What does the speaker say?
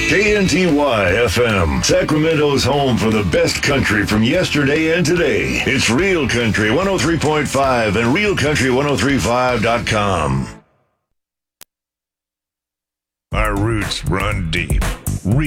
KNTY FM, Sacramento's home for the best country from yesterday and today. It's Real Country 103.5 and RealCountry1035.com. Our roots run deep.